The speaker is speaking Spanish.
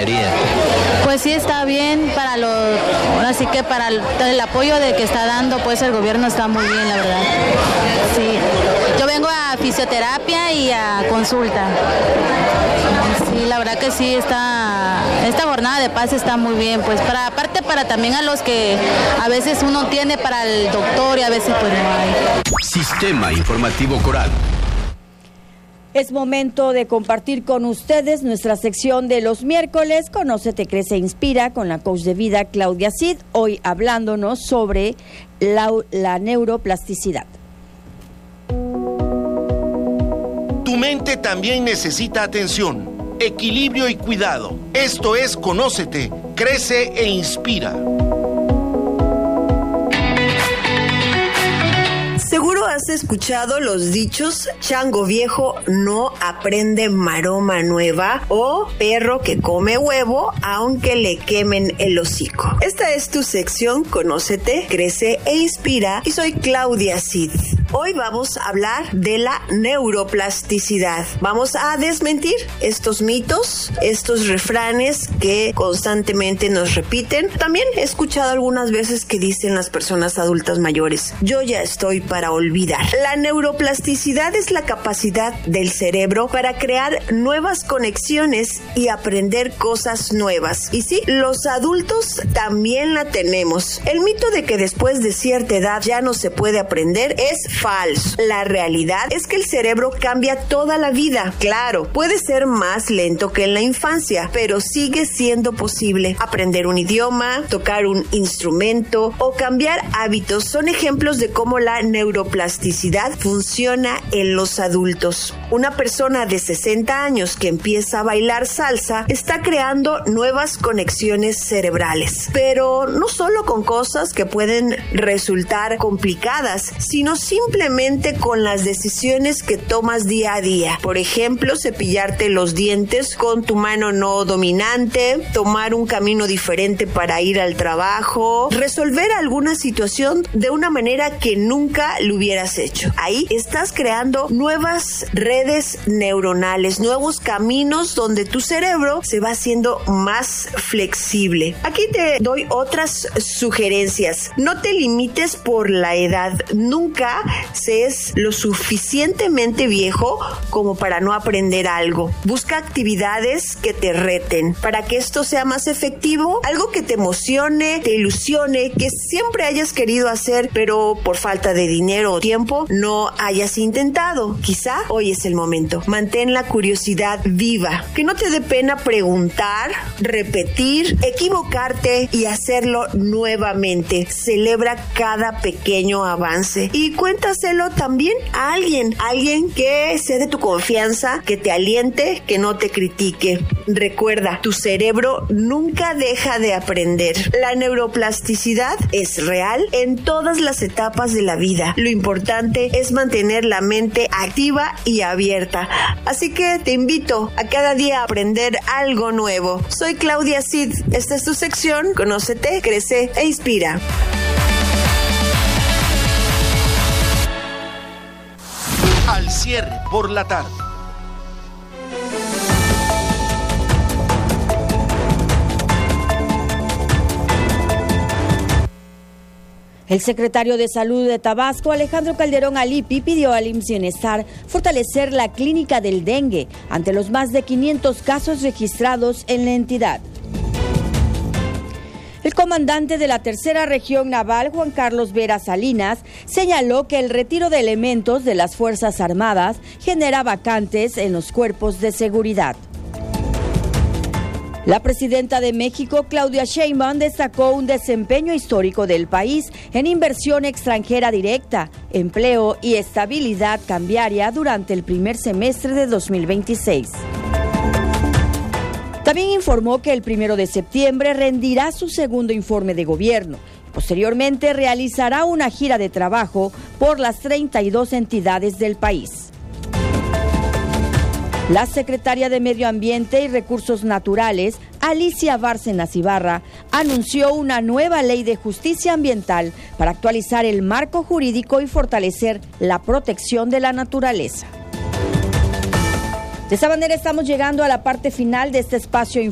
ingeniería? Pues sí está bien para así que para el apoyo de que está dando, pues el gobierno está muy bien, la verdad. Sí. Yo vengo a fisioterapia y a consulta. Sí, la verdad que sí esta jornada de paz está muy bien, pues aparte para también a los que a veces uno tiene para el doctor y a veces pues no hay. Sistema Informativo Coral. Es momento de compartir con ustedes nuestra sección de los miércoles, Conócete, Crece, Inspira, con la coach de vida Claudia Cid, hoy hablándonos sobre la neuroplasticidad. Tu mente también necesita atención, equilibrio y cuidado. Esto es Conócete, Crece e Inspira. Seguro has escuchado los dichos: chango viejo no aprende maroma nueva, o perro que come huevo aunque le quemen el hocico. Esta es tu sección Conócete, Crece e Inspira, y soy Claudia Cid. Hoy vamos a hablar de la neuroplasticidad. Vamos a desmentir estos mitos, estos refranes que constantemente nos repiten. También he escuchado algunas veces que dicen las personas adultas mayores: yo ya estoy para olvidar. La neuroplasticidad es la capacidad del cerebro para crear nuevas conexiones y aprender cosas nuevas. Y sí, los adultos también la tenemos. El mito de que después de cierta edad ya no se puede aprender es falso. La realidad es que el cerebro cambia toda la vida. Claro, puede ser más lento que en la infancia, pero sigue siendo posible. Aprender un idioma, tocar un instrumento o cambiar hábitos son ejemplos de cómo la neuroplasticidad funciona en los adultos. Una persona de 60 años que empieza a bailar salsa está creando nuevas conexiones cerebrales, pero no solo con cosas que pueden resultar complicadas, sino simplemente con las decisiones que tomas día a día. Por ejemplo, cepillarte los dientes con tu mano no dominante, tomar un camino diferente para ir al trabajo, resolver alguna situación de una manera que nunca lo hubieras hecho. Ahí estás creando nuevas redes neuronales, nuevos caminos donde tu cerebro se va haciendo más flexible. Aquí te doy otras sugerencias. No te limites por la edad. Nunca seas lo suficientemente viejo como para no aprender algo. Busca actividades que te reten para que esto sea más efectivo, algo que te emocione, te ilusione, que siempre hayas querido hacer, pero por falta de dinero o tiempo no hayas intentado. Quizá hoy es el momento. Mantén la curiosidad viva. Que no te dé pena preguntar, repetir, equivocarte y hacerlo nuevamente. Celebra cada pequeño avance y cuéntaselo también a alguien que sea de tu confianza, que te aliente, que no te critique. Recuerda, tu cerebro nunca deja de aprender. La neuroplasticidad es real en todas las etapas de la vida. Lo importante es mantener la mente activa y abierta. Así que te invito a cada día a aprender algo nuevo. Soy Claudia Cid. Esta es tu sección Conócete, Crece e Inspira. Al cierre por la tarde. El secretario de Salud de Tabasco, Alejandro Calderón Alipi, pidió al IMSS Bienestar fortalecer la clínica del dengue ante los más de 500 casos registrados en la entidad. El comandante de la Tercera Región Naval, Juan Carlos Vera Salinas, señaló que el retiro de elementos de las Fuerzas Armadas genera vacantes en los cuerpos de seguridad. La presidenta de México, Claudia Sheinbaum, destacó un desempeño histórico del país en inversión extranjera directa, empleo y estabilidad cambiaria durante el primer semestre de 2026. También informó que el 1 de septiembre rendirá su segundo informe de gobierno. Posteriormente realizará una gira de trabajo por las 32 entidades del país. La secretaria de Medio Ambiente y Recursos Naturales, Alicia Bárcenas Ibarra, anunció una nueva ley de justicia ambiental para actualizar el marco jurídico y fortalecer la protección de la naturaleza. De esta manera estamos llegando a la parte final de este espacio